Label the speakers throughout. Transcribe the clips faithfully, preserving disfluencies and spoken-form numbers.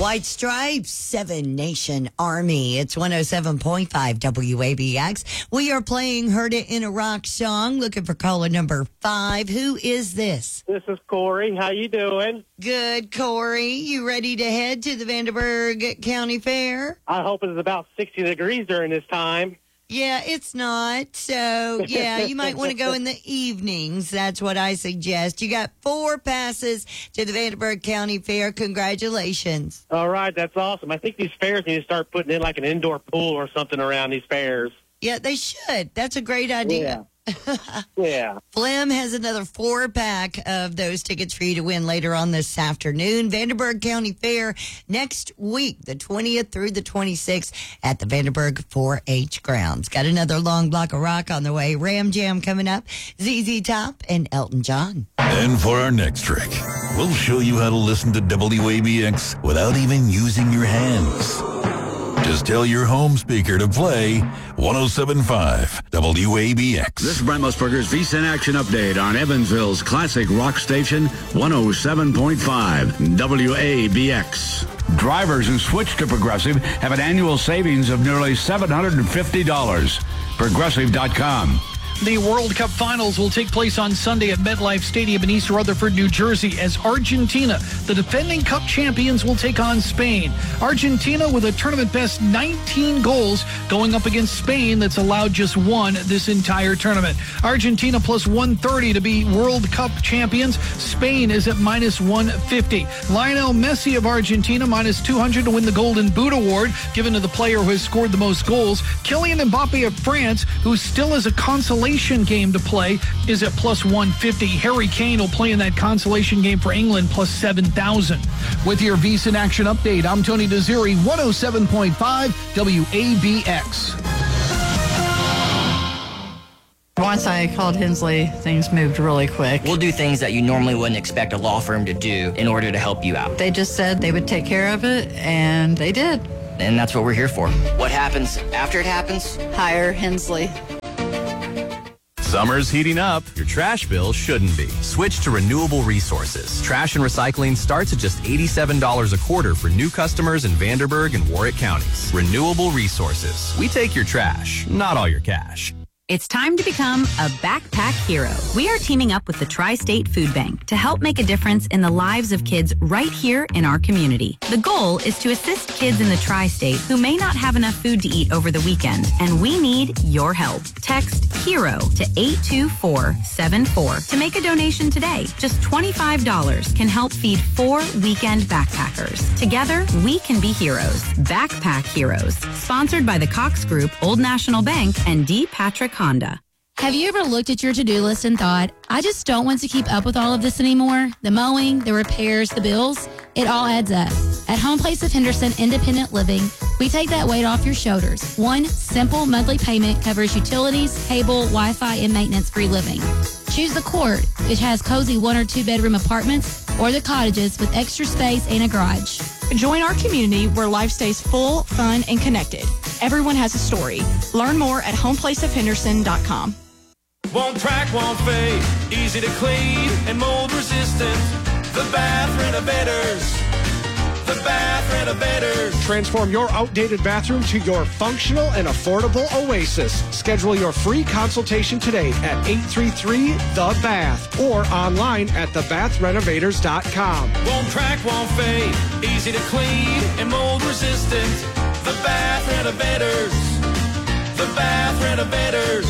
Speaker 1: White Stripes, Seven Nation Army. It's one oh seven point five W A B X. We are playing Heard It in a Rock Song. Looking for caller number five. Who is this?
Speaker 2: This is Corey. How you doing?
Speaker 1: Good, Corey. You ready to head to the Vanderburgh County Fair?
Speaker 2: I hope it's about sixty degrees during this time.
Speaker 1: Yeah, it's not. So, yeah, you might want to go in the evenings. That's what I suggest. You got four passes to the Vanderburgh County Fair. Congratulations.
Speaker 2: All right, that's awesome. I think these fairs need to start putting in like an indoor pool or something around these fairs.
Speaker 1: Yeah, they should. That's a great idea.
Speaker 2: Yeah. Yeah.
Speaker 1: Flim has another four pack of those tickets for you to win later on this afternoon. Vanderburgh County Fair next week, the twentieth through the twenty-sixth at the Vanderburgh four H grounds. Got another long block of rock on the way. Ram Jam coming up. Z Z Top and Elton John.
Speaker 3: And for our next trick, we'll show you how to listen to W A B X without even using your hands. Just tell your home speaker to play one oh seven point five W A B X.
Speaker 4: This is Brent Musburger's V S I N Action Update on Evansville's classic rock station, one oh seven point five W A B X. Drivers who switch to Progressive have an annual savings of nearly seven hundred fifty dollars. Progressive dot com.
Speaker 5: The World Cup Finals will take place on Sunday at MetLife Stadium in East Rutherford, New Jersey, as Argentina, the defending Cup champions, will take on Spain. Argentina with a tournament-best nineteen goals going up against Spain that's allowed just one this entire tournament. Argentina plus one thirty to be World Cup champions. Spain is at minus one fifty. Lionel Messi of Argentina minus two hundred to win the Golden Boot Award, given to the player who has scored the most goals. Kylian Mbappe of France, who still has a consolation game to play, is at plus one fifty. Harry Kane will play in that consolation game for England, plus seven thousand. With your V S I N Action Update, I'm Tony Desiri, one oh seven point five W A B X.
Speaker 6: Once I called Hensley, things moved really quick.
Speaker 7: We'll do things that you normally wouldn't expect a law firm to do in order to help you out.
Speaker 6: They just said they would take care of it, and they did.
Speaker 7: And that's what we're here for. What happens after it happens?
Speaker 6: Hire Hensley.
Speaker 8: Summer's heating up. Your trash bill shouldn't be. Switch to Renewable Resources. Trash and recycling starts at just eighty-seven dollars a quarter for new customers in Vanderburgh and Warwick counties. Renewable Resources. We take your trash, not all your cash.
Speaker 9: It's time to become a backpack hero. We are teaming up with the Tri-State Food Bank to help make a difference in the lives of kids right here in our community. The goal is to assist kids in the Tri-State who may not have enough food to eat over the weekend, and we need your help. Text HERO to eight two four seven four to make a donation today. Just twenty-five dollars can help feed four weekend backpackers. Together, we can be heroes. Backpack Heroes. Sponsored by the Cox Group, Old National Bank, and D. Patrick Honda.
Speaker 10: Have you ever looked at your to-do list and thought, I just don't want to keep up with all of this anymore? The mowing, the repairs, the bills, it all adds up. At Home Place of Henderson Independent Living, we take that weight off your shoulders. One simple monthly payment covers utilities, cable, Wi-Fi, and maintenance-free living. Choose the Court, which has cozy one or two bedroom apartments, or the cottages with extra space and a garage.
Speaker 11: Join our community where life stays full, fun, and connected. Everyone has a story. Learn more at home place of henderson dot com.
Speaker 12: Won't crack, won't fade, easy to clean and mold resistant. The Bath Renovators. The Bath Renovators.
Speaker 13: Transform your outdated bathroom to your functional and affordable oasis. Schedule your free consultation today at eight three three The Bath or online at the bath renovators dot com.
Speaker 12: Won't crack, won't fade, easy to clean and mold resistant. The Bath Renovators. The Bath Renovators.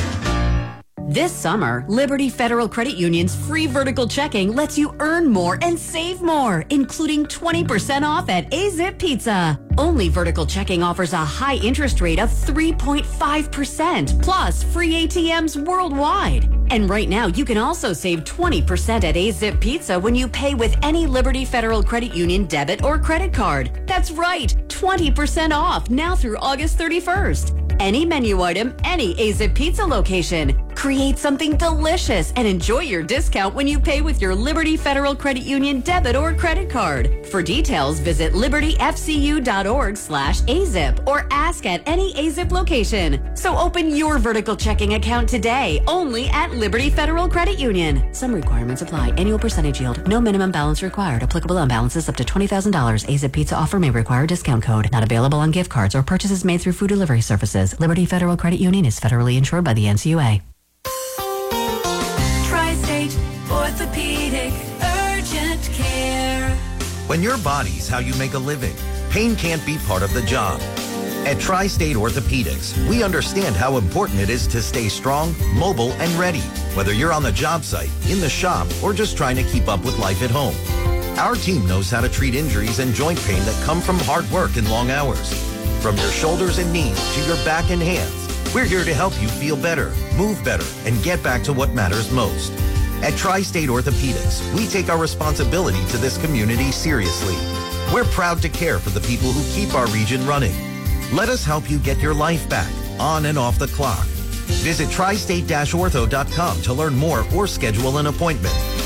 Speaker 14: This summer, Liberty Federal Credit Union's free vertical checking lets you earn more and save more, including twenty percent off at A-Zip Pizza. Only vertical checking offers a high interest rate of three point five percent, plus free A T Ms worldwide. And right now, you can also save twenty percent at A-Zip Pizza when you pay with any Liberty Federal Credit Union debit or credit card. That's right, twenty percent off now through August thirty-first. Any menu item, any A-Zip Pizza location. Create something delicious and enjoy your discount when you pay with your Liberty Federal Credit Union debit or credit card. For details, visit libertyfcu.org slash AZIP or ask at any AZIP location. So open your vertical checking account today, only at Liberty Federal Credit Union. Some requirements apply. Annual percentage yield. No minimum balance required. Applicable on balances up to twenty thousand dollars. AZIP Pizza offer may require discount code. Not available on gift cards or purchases made through food delivery services. Liberty Federal Credit Union is federally insured by the N C U A.
Speaker 15: Tri-State Orthopedic Urgent Care.
Speaker 16: When your body's how you make a living, pain can't be part of the job. At Tri-State Orthopedics, we understand how important it is to stay strong, mobile, and ready, whether you're on the job site, in the shop, or just trying to keep up with life at home. Our team knows how to treat injuries and joint pain that come from hard work and long hours. From your shoulders and knees to your back and hands, we're here to help you feel better, move better, and get back to what matters most. At Tri-State Orthopedics, we take our responsibility to this community seriously. We're proud to care for the people who keep our region running. Let us help you get your life back, on and off the clock. Visit tri state dash ortho dot com to learn more or schedule an appointment.